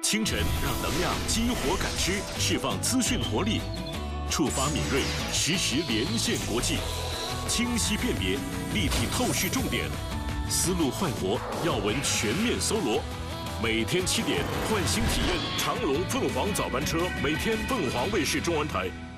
清晨让能量激活感知，释放资讯活力，触发敏锐，实时连线国际，清晰辨别，立体透视重点，思路焕活，要闻全面搜罗。每天7点，换新体验长荣凤凰早班车，每天凤凰卫视中文台。